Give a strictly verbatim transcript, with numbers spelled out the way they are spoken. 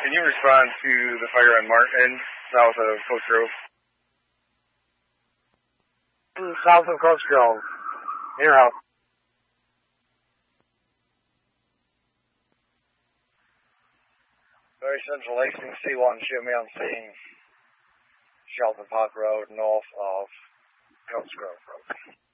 Can you respond to the fire on Martin, south of Coast Grove? South of Coast Grove. Your house. Very Central Hastings, C one, shoot me on scene. Shelton Park Road, north of Coast Grove Road.